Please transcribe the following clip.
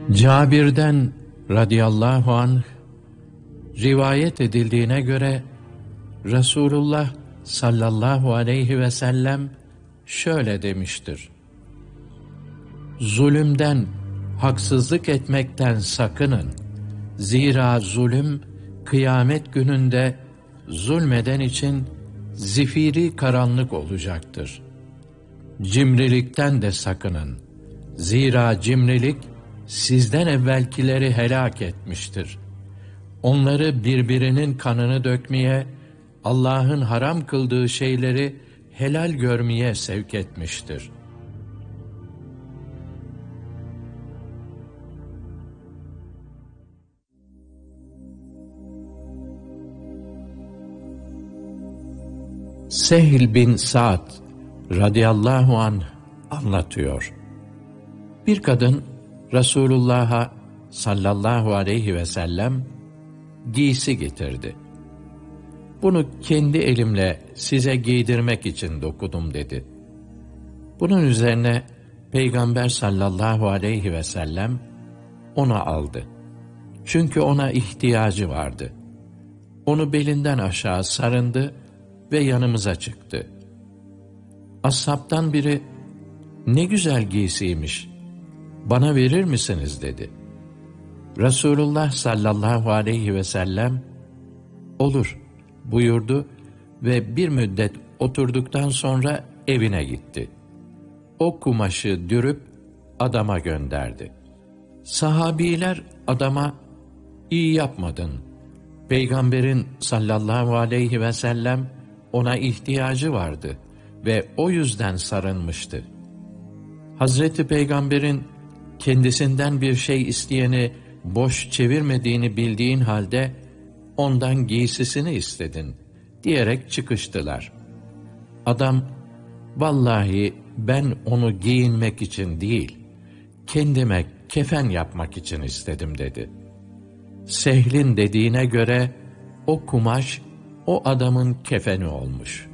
Cabir'den radıyallahu anh rivayet edildiğine göre Resulullah sallallahu aleyhi ve sellem şöyle demiştir: zulümden, haksızlık etmekten sakının. Zira zulüm kıyamet gününde zulmeden için zifiri karanlık olacaktır. Cimrilikten de sakının. Zira cimrilik sizden evvelkileri helak etmiştir. Onları birbirinin kanını dökmeye, Allah'ın haram kıldığı şeyleri helal görmeye sevk etmiştir. Sehl bin Sa'd radıyallahu anh anlatıyor. Bir kadın Resulullah'a sallallahu aleyhi ve sellem giysi getirdi. Bunu kendi elimle size giydirmek için dokudum dedi. Bunun üzerine Peygamber sallallahu aleyhi ve sellem onu aldı. Çünkü ona ihtiyacı vardı. Onu belinden aşağı sarındı ve yanımıza çıktı. Ashabtan biri, "Ne güzel giysiymiş, bana verir misiniz?" dedi. Resulullah sallallahu aleyhi ve sellem, "Olur" buyurdu ve bir müddet oturduktan sonra evine gitti. O kumaşı dürüp adama gönderdi. Sahabiler adama, "İyi yapmadın. Peygamberin sallallahu aleyhi ve sellem ona ihtiyacı vardı ve o yüzden sarınmıştı. Hazreti Peygamber'in kendisinden bir şey isteyeni boş çevirmediğini bildiğin halde ondan giysisini istedin" diyerek çıkıştılar. Adam, "Vallahi ben onu giyinmek için değil, kendime kefen yapmak için istedim" dedi. Sehl'in dediğine göre o kumaş o adamın kefeni olmuş.